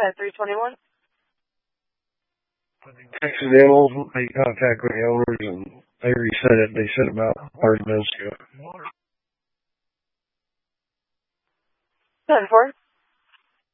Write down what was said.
ahead, 321. Accidental, they contact the owners and they reset it. They said about 30 minutes ago. 10-4.